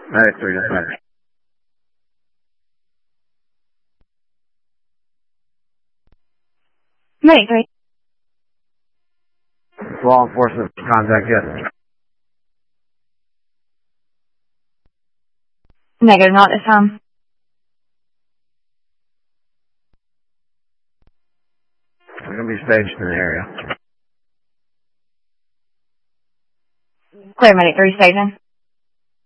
Medic 3 dispatch. Medic 3. Law enforcement contact, yes. Negative, not this time. We're going to be staged in the area. Clear, Medic 3 station.